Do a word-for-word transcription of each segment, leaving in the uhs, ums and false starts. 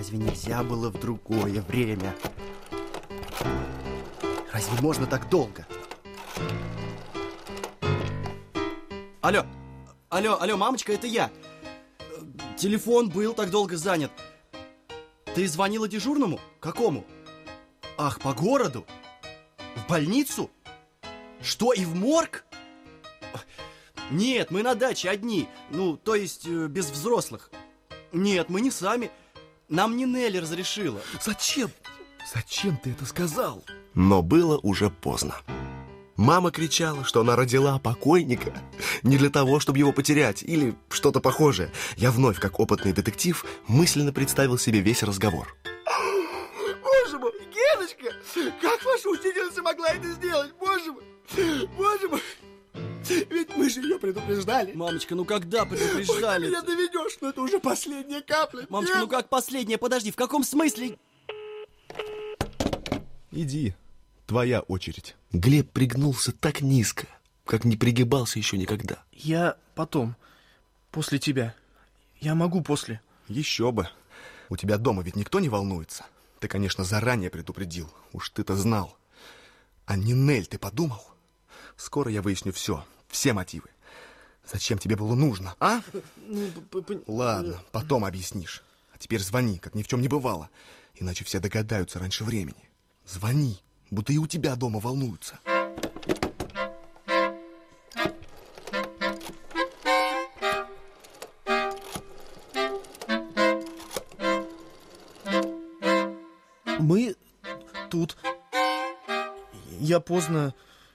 Разве нельзя было в другое время? Разве можно так долго? Алло, алло, алло, мамочка, это я. Телефон был так долго занят. Ты звонила дежурному? Какому? Ах, по городу? В больницу? Что, и в морг? Нет, мы на даче одни. Ну, то есть без взрослых. Нет, мы не сами. Нам не Нелли разрешила. Зачем? Зачем ты это сказал? Но было уже поздно. Мама кричала, что она родила покойника не для того, чтобы его потерять, или что-то похожее. Я вновь, как опытный детектив, мысленно представил себе весь разговор. Боже мой, Геночка, как ваша учительница могла это сделать? Боже мой, боже мой. Ведь мы же ее предупреждали. Мамочка, ну когда предупреждали? Ой, меня доведешь, но это уже последняя капля. Мамочка, Нет. ну как последняя? Подожди, в каком смысле? Иди, твоя очередь. Глеб пригнулся так низко, как не пригибался еще никогда. Я потом, после тебя. Я могу после. Еще бы. У тебя дома ведь никто не волнуется. Ты, конечно, заранее предупредил. Уж ты-то знал. А Нинель, ты подумал? Скоро я выясню все, все мотивы. Зачем тебе было нужно, а? Ладно, потом объяснишь. А теперь звони, как ни в чем не бывало. Иначе все догадаются раньше времени. Звони, будто и у тебя дома волнуются. Мы тут. Я поздно.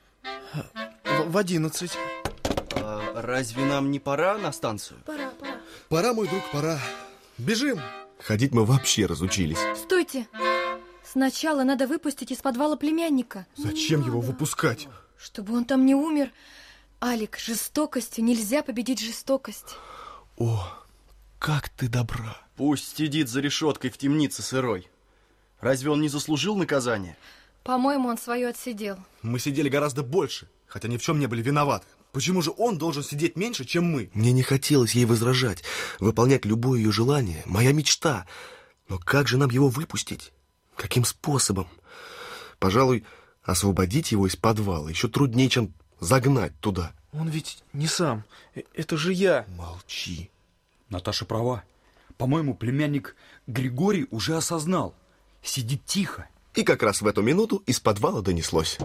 В одиннадцать. А разве нам не пора на станцию? Пора, пора. Пора, мой друг, пора. Бежим. Ходить мы вообще разучились. Стойте. Сначала надо выпустить из подвала племянника. Зачем его выпускать? Чтобы он там не умер. Алик, жестокостью нельзя победить жестокость. О, как ты добра. Пусть сидит за решеткой в темнице сырой. Разве он не заслужил наказания? По-моему, он свое отсидел. Мы сидели гораздо больше, хотя ни в чем не были виноваты. Почему же он должен сидеть меньше, чем мы? Мне не хотелось ей возражать. Выполнять любое ее желание — моя мечта. Но как же нам его выпустить? Каким способом? Пожалуй, освободить его из подвала еще труднее, чем загнать туда. Он ведь не сам. Это же я. Молчи. Наташа права. По-моему, племянник Григорий уже осознал. Сидит тихо. И как раз в эту минуту из подвала донеслось.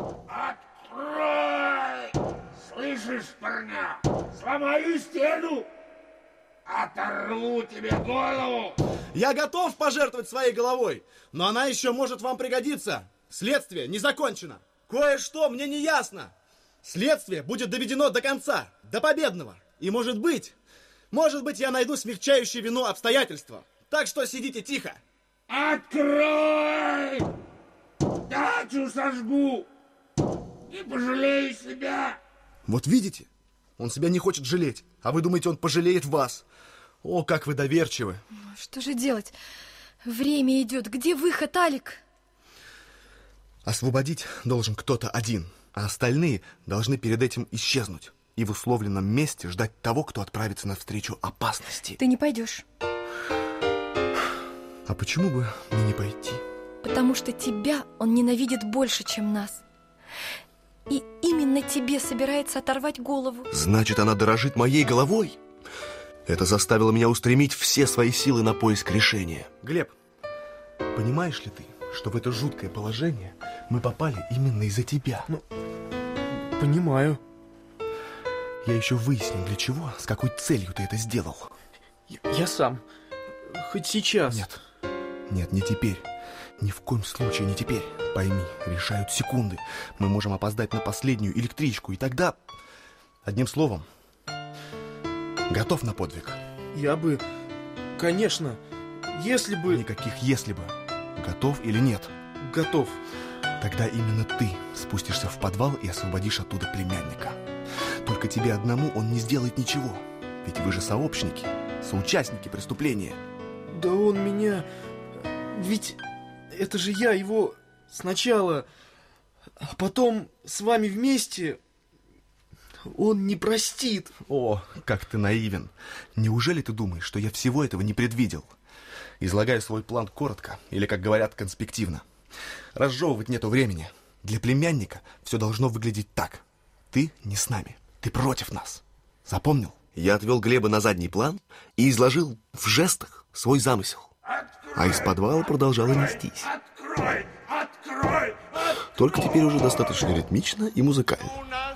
Открой! Слышишь, парня? Сломаю стену! Оторву тебе голову! Я готов пожертвовать своей головой, но она еще может вам пригодиться. Следствие не закончено. Кое-что мне не ясно. Следствие будет доведено до конца, до победного. И может быть, может быть, я найду смягчающие вину обстоятельства. Так что сидите тихо. Открой! Дачу сожгу! Не пожалею себя! Вот видите? Он себя не хочет жалеть, а вы думаете, он пожалеет вас. О, как вы доверчивы. Что же делать? Время идет. Где выход, Алик? Освободить должен кто-то один, а остальные должны перед этим исчезнуть и в условленном месте ждать того, кто отправится навстречу опасности. Ты не пойдешь. А почему бы мне не пойти? Потому что тебя он ненавидит больше, чем нас. И именно тебе собирается оторвать голову. Значит, она дорожит моей головой? Это заставило меня устремить все свои силы на поиск решения. Глеб, понимаешь ли ты, что в это жуткое положение мы попали именно из-за тебя? Ну, понимаю. Я еще выясню, для чего, с какой целью ты это сделал. Я, я сам. Хоть сейчас. Нет, нет, не теперь. Ни в коем случае не теперь. Пойми, решают секунды. Мы можем опоздать на последнюю электричку, и тогда... Одним словом, готов на подвиг? Я бы... Конечно, если бы... Никаких «если бы». Готов или нет? Готов. Тогда именно ты спустишься в подвал и освободишь оттуда племянника. Только тебе одному он не сделает ничего. Ведь вы же сообщники, соучастники преступления. Да он меня... Ведь это же я его сначала... А потом с вами вместе... Он не простит. О, как ты наивен. Неужели ты думаешь, что я всего этого не предвидел? Излагаю свой план коротко, или, как говорят, конспективно. Разжевывать нету времени. Для племянника все должно выглядеть так. Ты не с нами, ты против нас. Запомнил? Я отвел Глеба на задний план и изложил в жестах свой замысел. А из подвала продолжало нестись. Открой! Открой! Открой! Только теперь уже достаточно ритмично и музыкально. У нас